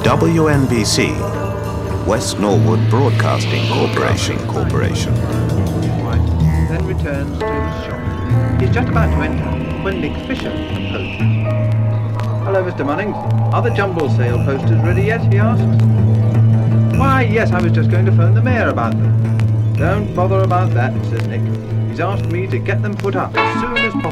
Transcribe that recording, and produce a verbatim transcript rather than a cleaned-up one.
W N B C, West Norwood Broadcasting Corporation. Corporation. Right, then returns to his shop. He's just about to enter when Nick Fisher approaches. Hello, Mister Munnings. Are the jumble sale posters ready yet, he asks. Why, yes, I was just going to phone the mayor about them. Don't bother about that, says Nick. He's asked me to get them put up as soon as possible.